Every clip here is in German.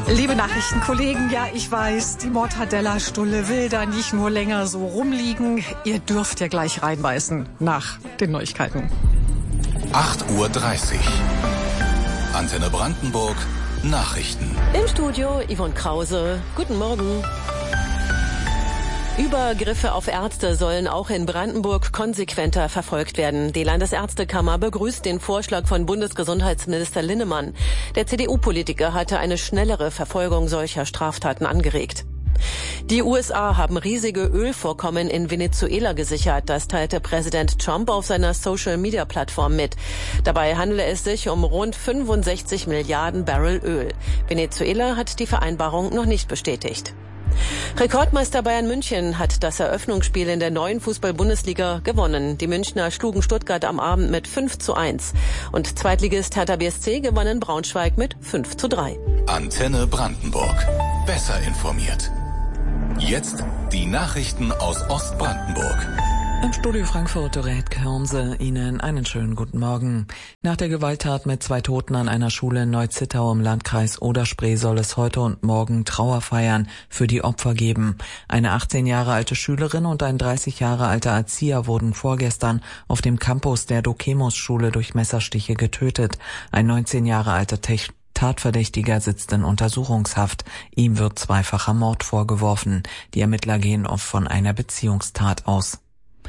Liebe Nachrichtenkollegen, ja, ich weiß, die Mortadella-Stulle will da nicht nur länger so rumliegen. Ihr dürft ja gleich reinbeißen nach den Neuigkeiten. 8:30 Uhr. Antenne Brandenburg, Nachrichten. Im Studio Yvonne Krause. Guten Morgen. Übergriffe auf Ärzte sollen auch in Brandenburg konsequenter verfolgt werden. Die Landesärztekammer begrüßt den Vorschlag von Bundesgesundheitsminister Linnemann. Der CDU-Politiker hatte eine schnellere Verfolgung solcher Straftaten angeregt. Die USA haben riesige Ölvorkommen in Venezuela gesichert. Das teilte Präsident Trump auf seiner Social-Media-Plattform mit. Dabei handele es sich um rund 65 Milliarden Barrel Öl. Venezuela hat die Vereinbarung noch nicht bestätigt. Rekordmeister Bayern München hat das Eröffnungsspiel in der neuen Fußball-Bundesliga gewonnen. Die Münchner schlugen Stuttgart am Abend mit 5:1. Und Zweitligist Hertha BSC gewann in Braunschweig mit 5:3. Antenne Brandenburg. Besser informiert. Jetzt die Nachrichten aus Ostbrandenburg. Im Studio Frankfurt, Dorette Körnse, Ihnen einen schönen guten Morgen. Nach der Gewalttat mit 2 Toten an einer Schule in Neu-Zittau im Landkreis Oder-Spree soll es heute und morgen Trauerfeiern für die Opfer geben. Eine 18 Jahre alte Schülerin und ein 30 Jahre alter Erzieher wurden vorgestern auf dem Campus der Dokemos-Schule durch Messerstiche getötet. Ein 19 Jahre alter Tatverdächtiger sitzt in Untersuchungshaft. Ihm wird zweifacher Mord vorgeworfen. Die Ermittler gehen oft von einer Beziehungstat aus.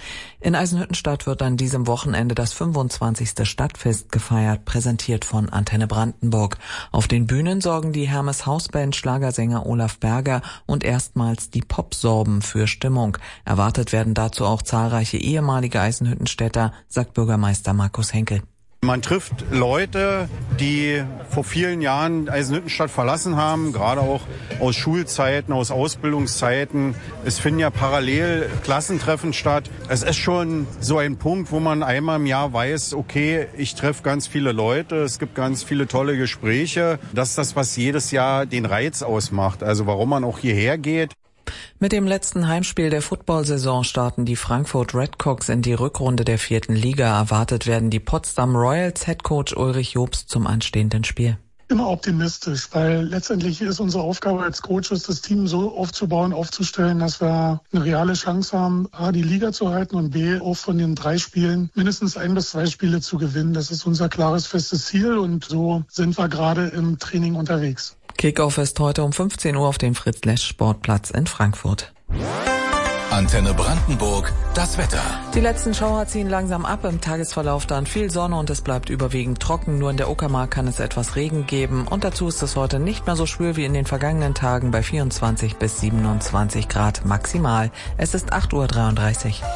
In Eisenhüttenstadt wird an diesem Wochenende das 25. Stadtfest gefeiert, präsentiert von Antenne Brandenburg. Auf den Bühnen sorgen die Hermes Hausband, Schlagersänger Olaf Berger und erstmals die Popsorben für Stimmung. Erwartet werden dazu auch zahlreiche ehemalige Eisenhüttenstädter, sagt Bürgermeister Markus Henkel. Man trifft Leute, die vor vielen Jahren Eisenhüttenstadt verlassen haben, gerade auch aus Schulzeiten, aus Ausbildungszeiten. Es finden ja parallel Klassentreffen statt. Es ist schon so ein Punkt, wo man einmal im Jahr weiß, okay, ich treffe ganz viele Leute, es gibt ganz viele tolle Gespräche. Das ist das, was jedes Jahr den Reiz ausmacht, also warum man auch hierher geht. Mit dem letzten Heimspiel der Football-Saison starten die Frankfurt Redcocks in die Rückrunde der 4. Liga. Erwartet werden die Potsdam Royals Headcoach Ulrich Jobst zum anstehenden Spiel. Immer optimistisch, weil letztendlich ist unsere Aufgabe als Coaches, das Team so aufzubauen, aufzustellen, dass wir eine reale Chance haben, A, die Liga zu halten und B, auch von den 3 Spielen mindestens 1 bis 2 Spiele zu gewinnen. Das ist unser klares, festes Ziel und so sind wir gerade im Training unterwegs. Kickoff ist heute um 15 Uhr auf dem Fritz-Lesch-Sportplatz in Frankfurt. Antenne Brandenburg, das Wetter. Die letzten Schauer ziehen langsam ab, im Tagesverlauf dann viel Sonne und es bleibt überwiegend trocken. Nur in der Uckermark kann es etwas Regen geben und dazu ist es heute nicht mehr so schwül wie in den vergangenen Tagen bei 24 bis 27 Grad maximal. Es ist 8:33 Uhr.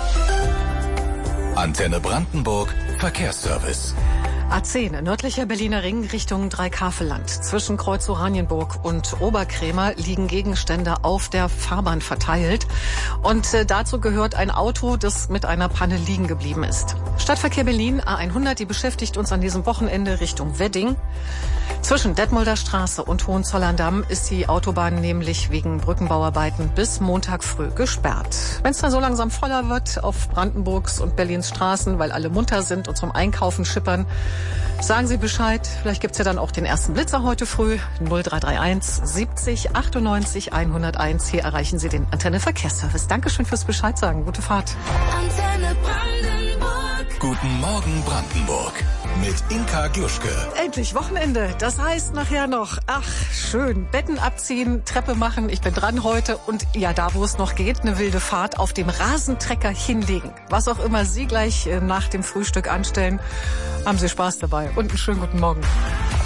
Antenne Brandenburg, Verkehrsservice. A10, nördlicher Berliner Ring Richtung Dreikafelland. Zwischen Kreuz Oranienburg und Oberkrämer liegen Gegenstände auf der Fahrbahn verteilt. Und dazu gehört ein Auto, das mit einer Panne liegen geblieben ist. Stadtverkehr Berlin, A100, die beschäftigt uns an diesem Wochenende Richtung Wedding. Zwischen Detmolder Straße und Hohenzollern-Damm ist die Autobahn nämlich wegen Brückenbauarbeiten bis Montag früh gesperrt. Wenn es dann so langsam voller wird auf Brandenburgs und Berlins Straßen, weil alle munter sind und zum Einkaufen schippern, sagen Sie Bescheid. Vielleicht gibt's ja dann auch den ersten Blitzer heute früh. 0331 70 98 101. Hier erreichen Sie den Antenne Verkehrsservice. Dankeschön fürs Bescheid sagen. Gute Fahrt. Antenne Brandenburg. Guten Morgen Brandenburg. Mit Inka Gluschke. Endlich Wochenende. Das heißt nachher noch, ach, schön, Betten abziehen, Treppe machen. Ich bin dran heute und ja, da wo es noch geht, eine wilde Fahrt auf dem Rasentrecker hinlegen. Was auch immer Sie gleich nach dem Frühstück anstellen, haben Sie Spaß dabei und einen schönen guten Morgen.